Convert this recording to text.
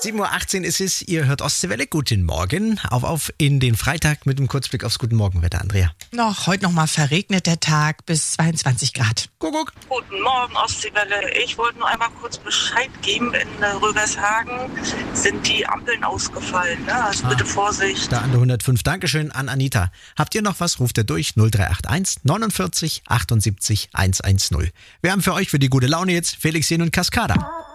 7:18 Uhr ist es, ihr hört Ostseewelle. Guten Morgen. Auf in den Freitag mit dem Kurzblick aufs Guten Morgenwetter, Andrea. Heute noch mal verregnet der Tag bis 22 Grad. Kuckuck. Guten Morgen, Ostseewelle. Ich wollte nur einmal kurz Bescheid geben. In Rögershagen sind die Ampeln ausgefallen. Ne? Also bitte Vorsicht. Da an der 105. Dankeschön an Anita. Habt ihr noch was? Ruft ihr durch 0381 49 78 110. Wir haben für euch für die gute Laune jetzt Felix Jen und Cascada.